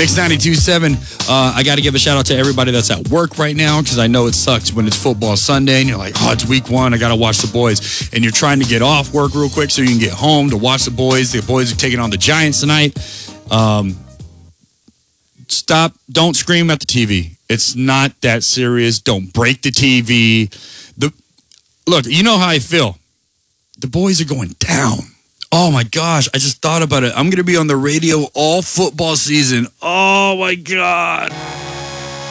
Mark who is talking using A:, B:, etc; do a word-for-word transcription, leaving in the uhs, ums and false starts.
A: Mix ninety-two point seven. Uh, I got to give a shout out to everybody that's at work right now because I know it sucks when it's football Sunday and you're like, oh, it's week one. I got to watch the boys. And you're trying to get off work real quick so you can get home to watch the boys. The boys are taking on the Giants tonight. Um, stop. Don't scream at the T V. It's not that serious. Don't break the T V. The Look, you know how I feel. The boys are going down. Oh, my gosh. I just thought about it. I'm going to be on the radio all football season. Oh, my God.